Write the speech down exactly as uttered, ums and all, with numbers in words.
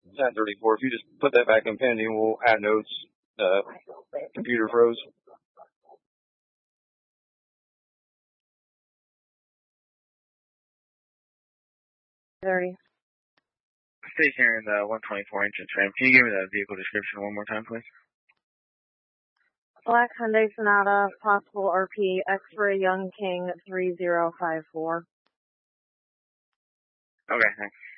ten thirty-four. If you just put that back in pending, we'll add notes. Uh, computer froze. thirty. Stationary in the one twenty-four inch trim. Can you give me the vehicle description one more time, please? Black Hyundai Sonata, possible R P, X-Ray Young King three zero five four. Okay, thanks.